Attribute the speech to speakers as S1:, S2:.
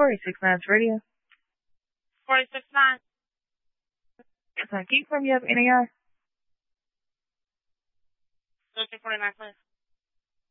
S1: 469 Radio.
S2: 469.
S1: Yes, I keep from you have NAR.
S2: 1349, please.